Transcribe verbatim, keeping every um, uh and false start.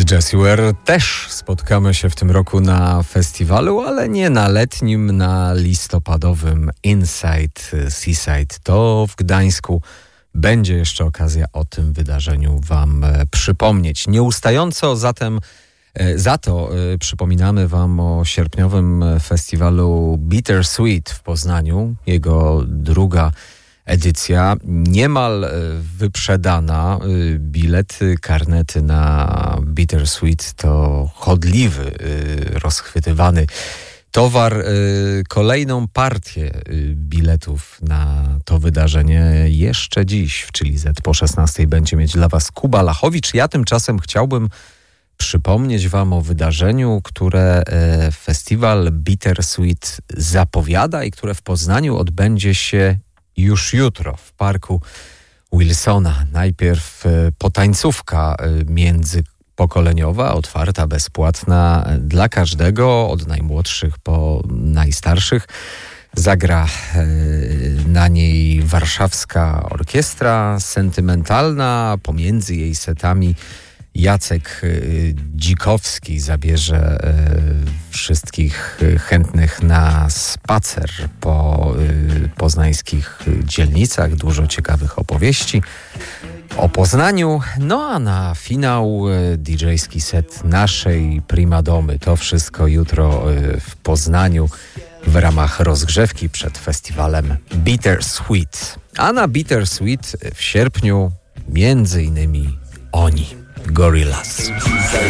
Jessie Ware też spotkamy się w tym roku na festiwalu, ale nie na letnim, na listopadowym Inside Seaside. To w Gdańsku. Będzie jeszcze okazja o tym wydarzeniu wam przypomnieć. Nieustająco zatem za to przypominamy wam o sierpniowym festiwalu Bittersweet w Poznaniu. Jego druga edycja, niemal wyprzedana. Bilety, karnety na Bittersweet to chodliwy, rozchwytywany towar. Kolejną partię biletów na to wydarzenie jeszcze dziś w Chili Z po szesnastej będzie mieć dla was Kuba Lachowicz. Ja tymczasem chciałbym przypomnieć wam o wydarzeniu, które festiwal Bittersweet zapowiada i które w Poznaniu odbędzie się już jutro w parku Wilsona. Najpierw potańcówka międzypokoleniowa, otwarta, bezpłatna dla każdego, od najmłodszych po najstarszych. Zagra na niej warszawska orkiestra sentymentalna. Pomiędzy jej setami Jacek Dzikowski zabierze wszystkich chętnych na spacer po poznańskich dzielnicach. Dużo ciekawych opowieści o Poznaniu. No a na finał didżejski set naszej primadomy. To wszystko jutro w Poznaniu w ramach rozgrzewki przed festiwalem Bittersweet. A na Bittersweet w sierpniu między innymi oni. Gorillaz.